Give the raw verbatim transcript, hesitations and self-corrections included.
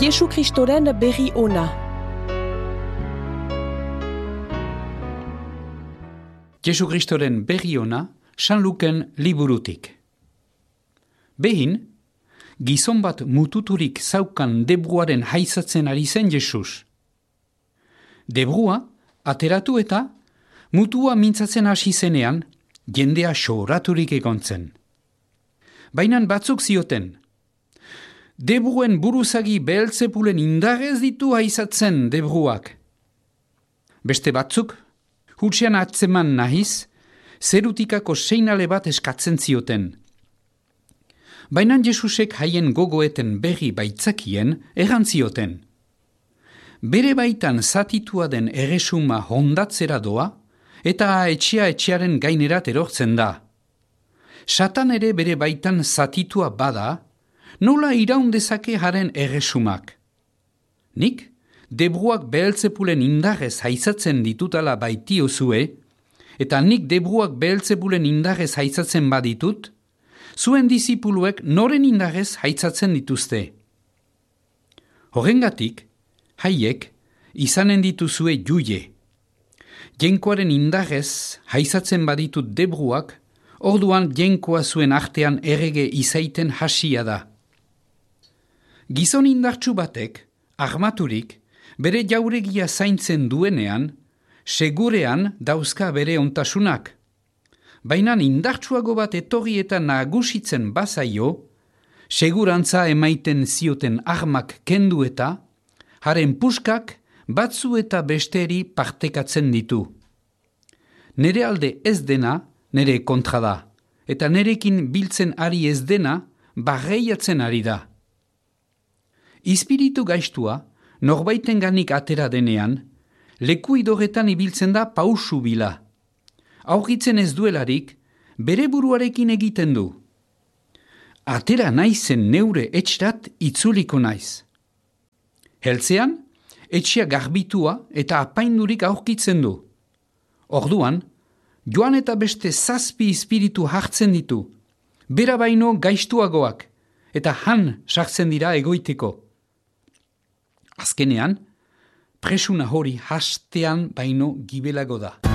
Jesu Kristoren berri ona. Jesu Kristoren berri ona, San Luken liburutik. Behin, gizon bat mututurik zaukan debruaren haizatzen ari zen Jesus. Debrua ateratu eta mutua mintzatzen hasi zenean, jendea sooraturik egon zen. Bainan batzuk zioten, debruen buruzagi Beelzebulen indarrez ditu haizatzen debruak. Beste batzuk, hutsean atzeman nahiz, zerutikako seinale bat eskatzen zioten. Bainan Jesusek haien gogoeten berri baitzakien erran zioten. Bere baitan zatitua den erresuma hondatzera doa, eta etxea etxearen gainerat erortzen da. Satan ere bere baitan zatitua bada, nola iraun dezake haren erresumak. Nik, debruak Beelzebulen indarrez haizatzen ditutala baitiozue, eta nik debruak Beelzebulen indarrez haizatzen baditut, zuen disipuluek noren indarrez haitzatzen dituzte. Horrengatik, haiek izanen dituzue juie. Jenkoaren indarrez haizatzen baditut debruak, orduan jenkoa zuen artean errege izaiten hasia da. Gizon indartsu batek, armaturik, bere jauregia zaintzen duenean, segurean dauzka bere ontasunak. Baina indartsuago bat etorri eta nagusitzen bazaio, segurantza emaiten zioten armak kendu eta, haren puskak batzu eta besteri partekatzen ditu. Nere alde ez dena, nere kontra da, eta nerekin biltzen ari ez dena, barreiatzen ari da. Ispiritu gaistua, norbaitenganik atera denean, leku idoretan ibiltzen da pausu bila. Aurkitzen ez duelarik, bere buruarekin egiten du. Atera naizen neure etxerat itzuliko naiz. Heltzean, etxea garbitua eta apaindurik aurkitzen du. Orduan, joan eta beste zazpi ispiritu hartzen ditu, bera baino gaistuagoak, eta han sartzen dira egoiteko. Azkenean, presuna hori hastean baino gibelago da.